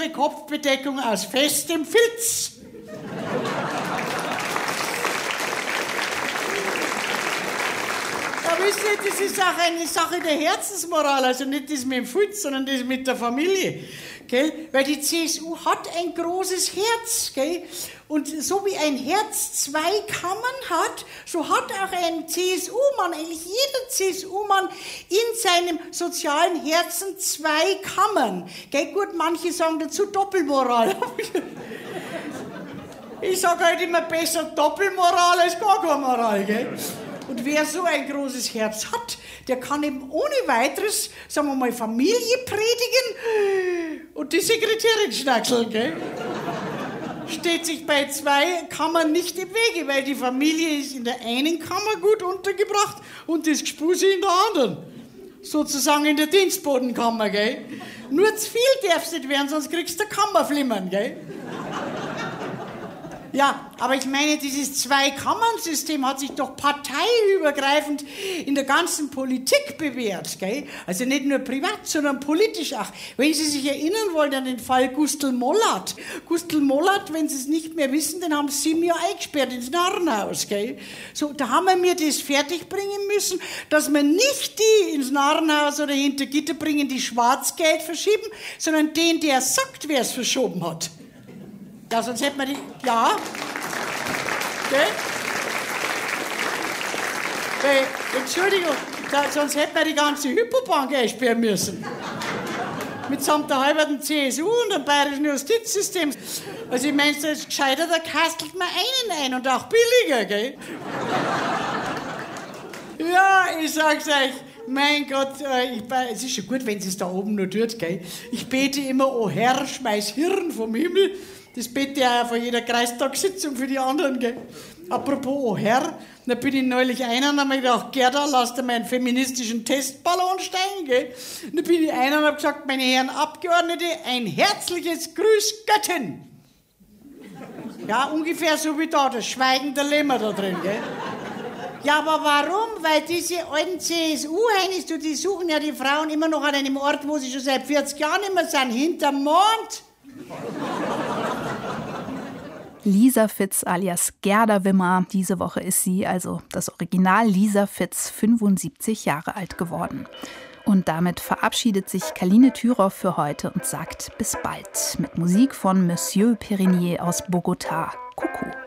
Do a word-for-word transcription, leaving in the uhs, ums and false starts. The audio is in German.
ihre Kopfbedeckung aus festem Filz. Aber wisst ihr, das ist auch eine Sache der Herzensmoral, also nicht das mit dem Filz, sondern das mit der Familie. Gell? Weil die C S U hat ein großes Herz. Gell? Und so wie ein Herz zwei Kammern hat, so hat auch ein C S U-Mann, eigentlich jeder C S U-Mann in seinem sozialen Herzen zwei Kammern. Gell? Gut, manche sagen dazu Doppelmoral. Ich sage halt immer besser Doppelmoral als gar keine Moral. Gell? Und wer so ein großes Herz hat, der kann eben ohne weiteres, sagen wir mal, Familie predigen und die Sekretärin schnackseln, gell? Steht sich bei zwei Kammern nicht im Wege, weil die Familie ist in der einen Kammer gut untergebracht und das Gespuse in der anderen. Sozusagen in der Dienstbodenkammer, gell? Nur zu viel darf es nicht werden, sonst kriegst du Kammerflimmern, gell? Ja, aber ich meine, dieses Zwei-Kammern-System hat sich doch parteiübergreifend in der ganzen Politik bewährt, gell? Also nicht nur privat, sondern politisch auch. Wenn Sie sich erinnern wollen an den Fall Gustl Mollert. Gustl Mollert, wenn Sie es nicht mehr wissen, den haben Sie sieben Jahre eingesperrt ins Narrenhaus, gell? So, da haben wir mir das fertigbringen müssen, dass wir nicht die ins Narrenhaus oder hinter Gitter bringen, die Schwarzgeld verschieben, sondern den, der sagt, wer es verschoben hat. Ja, sonst hätten wir die... Ja. Okay. Weil, Entschuldigung, da, sonst hätten wir die ganze Hypobank einsperren müssen. Mitsamt der halben C S U und dem bayerischen Justizsystem. Also ich meine, das ist gescheiter, da kastelt man einen ein und auch billiger, gell? Ja, ich sag's euch. Mein Gott, äh, ich, es ist schon gut, wenn sie es da oben noch tut, gell? Ich bete immer, oh Herr, schmeiß Hirn vom Himmel. Das bete ich auch vor jeder Kreistagssitzung für die anderen, gell? Apropos, oh Herr, da bin ich neulich einer und hab mir gedacht, Gerda, lass dir meinen feministischen Testballon steigen, gell? Und da bin ich einer und hab gesagt, meine Herren Abgeordnete, ein herzliches Grüß Göttin. Ja, ungefähr so wie da, das Schweigen der Lämmer da drin, gell? Ja, aber warum? Weil diese alten C S U-Heinis, die suchen ja die Frauen immer noch an einem Ort, wo sie schon seit vierzig Jahren immer sind, hinterm Mond. Lisa Fitz alias Gerda Wimmer. Diese Woche ist sie, also das Original Lisa Fitz, fünfundsiebzig Jahre alt geworden. Und damit verabschiedet sich Kaline Thürow für heute und sagt bis bald mit Musik von Monsieur Perrinier aus Bogotá. Kuckuck.